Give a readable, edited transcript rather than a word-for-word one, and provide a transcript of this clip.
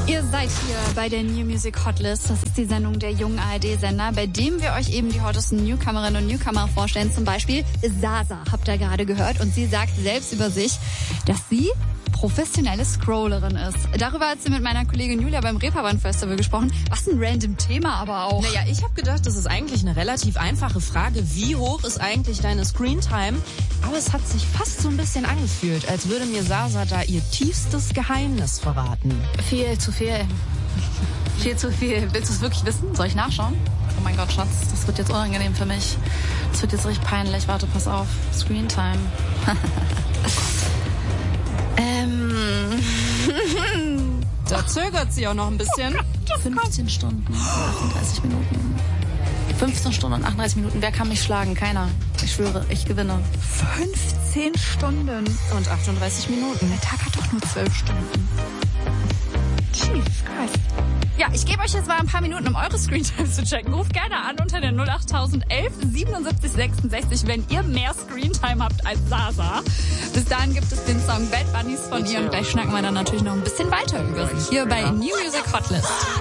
Ihr seid hier bei der New Music Hotlist. Das ist die Sendung der jungen ARD-Sender, bei dem wir euch eben die hottesten Newcomerinnen und Newcomer vorstellen. Zum Beispiel Sasa, habt ihr gerade gehört. Und sie sagt selbst über sich, dass sie professionelle Scrollerin ist. Darüber hat sie mit meiner Kollegin Julia beim Reeperbahn Festival gesprochen. Was ein random Thema aber auch. Naja, ich habe gedacht, das ist eigentlich eine relativ einfache Frage. Wie hoch ist eigentlich deine Screentime? Aber es hat sich fast so ein bisschen angefühlt, als würde mir Sasa da ihr tiefstes Geheimnis verraten. Viel zu viel. Viel zu viel. Willst du es wirklich wissen? Soll ich nachschauen? Oh mein Gott, Schatz, das wird jetzt unangenehm für mich. Das wird jetzt richtig peinlich. Warte, pass auf. Screentime. Da zögert sie auch noch ein bisschen. 15 Stunden, 38 Minuten. 15 Stunden und 38 Minuten. Wer kann mich schlagen? Keiner. Ich schwöre, ich gewinne. 15 Stunden. Und 38 Minuten. Der Tag hat doch nur 12 Stunden. Jesus Christ. Ja, ich gebe euch jetzt mal ein paar Minuten, um eure Screentime zu checken. Ruft gerne an unter der 08011 77 66, wenn ihr mehr Screentime habt als Sasa. Bis dahin gibt es den Song Bad Bunnies von ihr und gleich schnacken wir dann natürlich noch ein bisschen weiter über sie hier bei New Music Hotlist.